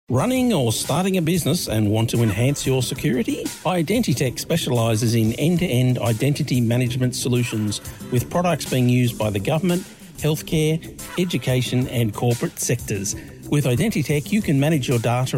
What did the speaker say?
Running or starting a business and want to enhance your security? Identitech specialises in end-to-end identity management solutions with products being used by the government, healthcare, education and corporate sectors. With Identitech, you can manage your data